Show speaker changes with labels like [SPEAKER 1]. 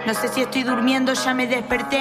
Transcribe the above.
[SPEAKER 1] No sé si estoy durmiendo, ya me desperté.